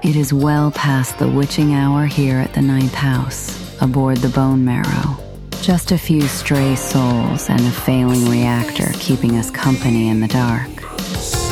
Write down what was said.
It is well past the witching hour here at the ninth house, aboard the Bone Marrow. Just a few stray souls and a failing reactor keeping us company in the dark.